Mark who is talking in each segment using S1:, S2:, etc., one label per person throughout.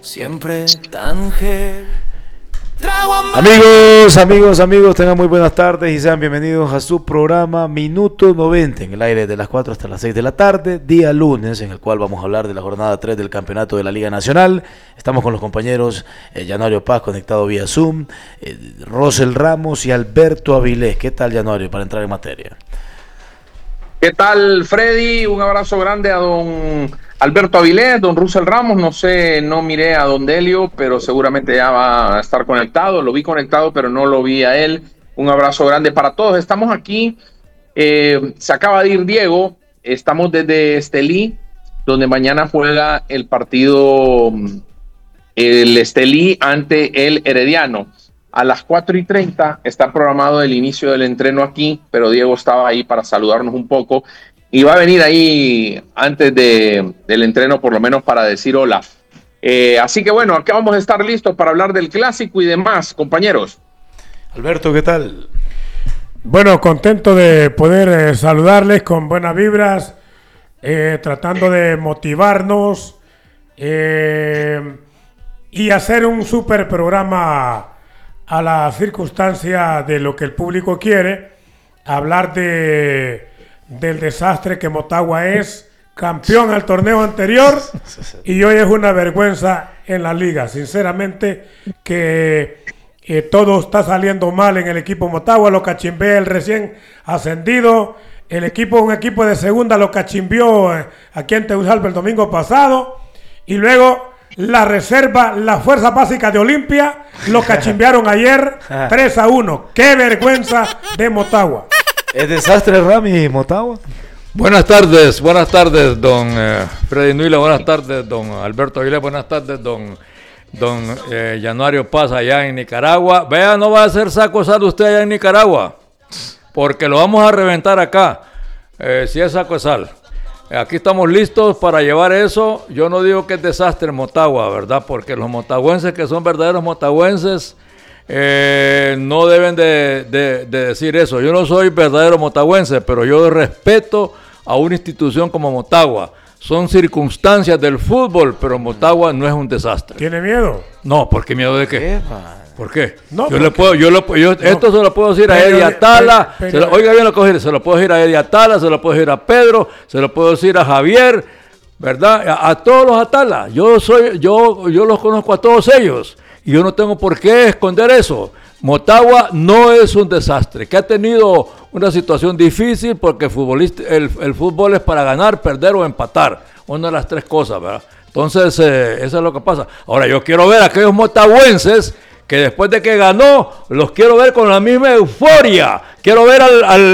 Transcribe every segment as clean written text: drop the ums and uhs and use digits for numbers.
S1: siempre Tánger.
S2: Amigos, tengan muy buenas tardes y sean bienvenidos a su programa Minuto 90 en el aire de las 4 hasta las 6 de la tarde, día lunes, en el cual vamos a hablar de la jornada 3 del campeonato de la Liga Nacional. Estamos con los compañeros Yanorio Paz, conectado vía Zoom, Rosel Ramos y Alberto Avilés. ¿Qué tal, Yanorio, para entrar en materia?
S3: ¿Qué tal, Freddy? Un abrazo grande a don Alberto Avilés, don Russell Ramos. No sé, no miré a don Delio, pero seguramente ya va a estar conectado. Lo vi conectado, pero no lo vi a él. Un abrazo grande para todos. Estamos aquí. Se acaba de ir Diego. Estamos desde Estelí, donde mañana juega el partido el Estelí ante el Herediano. A las 4:30 está programado el inicio del entreno aquí, pero Diego estaba ahí para saludarnos un poco y va a venir ahí antes del entreno, por lo menos para decir hola. Así que bueno, acá vamos a estar listos para hablar del clásico y demás, compañeros.
S2: Alberto, ¿qué tal?
S4: Bueno, contento de poder saludarles con buenas vibras, tratando de motivarnos y hacer un súper programa a la circunstancia de lo que el público quiere, hablar del desastre que Motagua es, campeón al torneo anterior y hoy es una vergüenza en la liga. Sinceramente que todo está saliendo mal en el equipo Motagua, lo cachimbea el recién ascendido, un equipo de segunda lo cachimbió aquí en Tegucigalpa el domingo pasado y luego la reserva, la fuerza básica de Olimpia, lo cachimbearon ayer 3-1. ¡Qué vergüenza de Motagua!
S2: ¿Es desastre, Rami, Motagua?
S5: Buenas tardes, don Freddy Nuila, buenas tardes, don Alberto Aguilera, buenas tardes, don Yanorio Paz allá en Nicaragua. Vea, no va a hacer saco sal usted allá en Nicaragua, porque lo vamos a reventar acá, si es saco de sal. Aquí estamos listos para llevar eso. Yo no digo que es desastre Motagua, ¿verdad? Porque los motagüenses que son verdaderos motagüenses no deben de decir eso. Yo no soy verdadero motagüense, pero yo respeto a una institución como Motagua. Son circunstancias del fútbol, pero Motagua no es un desastre.
S4: ¿Tiene miedo?
S5: No, ¿por qué miedo de qué? ¿Por qué?
S4: No,
S5: esto se lo puedo decir a Eddie Atala, oiga bien lo que voy a decir, se lo puedo decir a Eddie Atala, se lo puedo decir a Pedro, se lo puedo decir a Javier, ¿verdad? A todos los Atala, yo los conozco a todos ellos, y yo no tengo por qué esconder eso. Motagua no es un desastre, que ha tenido una situación difícil porque el fútbol es para ganar, perder o empatar, una de las tres cosas, ¿verdad? Entonces, eso es lo que pasa. Ahora, yo quiero ver a aquellos motagüenses que después de que ganó, los quiero ver con la misma euforia. Quiero ver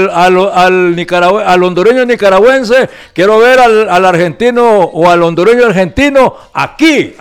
S5: al hondureño nicaragüense, quiero ver al argentino o al hondureño argentino aquí